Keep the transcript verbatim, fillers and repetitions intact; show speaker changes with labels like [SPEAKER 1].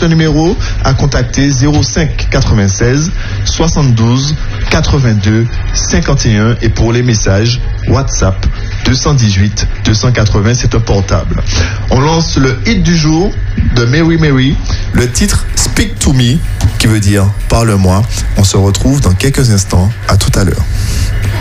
[SPEAKER 1] un numéro à contacter zéro cinq quatre-vingt-seize soixante-douze quatre-vingt-deux cinquante et un et pour les messages WhatsApp deux cent dix-huit deux cent quatre-vingts, c'est un portable. On lance le hit du jour de Mary Mary, le titre Speak to Me, qui veut dire parle-moi. On se retrouve dans quelques instants. À tout à l'heure.